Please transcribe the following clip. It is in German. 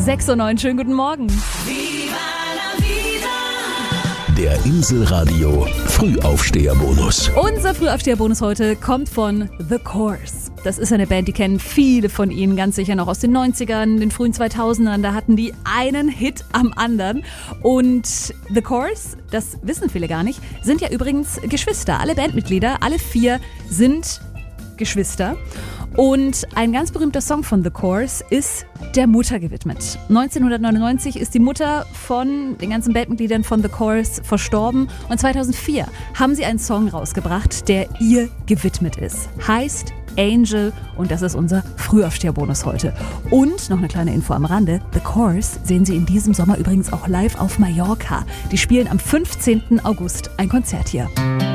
6:09 Uhr. Schönen guten Morgen. Der Inselradio Frühaufsteherbonus. Unser Frühaufsteherbonus heute kommt von The Course. Das ist eine Band, die kennen viele von Ihnen ganz sicher noch aus den 90ern, den frühen 2000ern. Da hatten die einen Hit am anderen. Und The Course, das wissen viele gar nicht, sind ja übrigens Geschwister. Alle Bandmitglieder, alle 4 sind Geschwister. Und ein ganz berühmter Song von The Course ist der Mutter gewidmet. 1999 ist die Mutter von den ganzen Bandmitgliedern von The Course verstorben und 2004 haben sie einen Song rausgebracht, der ihr gewidmet ist. Heißt Angel und das ist unser Frühaufsteherbonus heute. Und noch eine kleine Info am Rande, The Course sehen Sie in diesem Sommer übrigens auch live auf Mallorca. Die spielen am 15. August ein Konzert hier.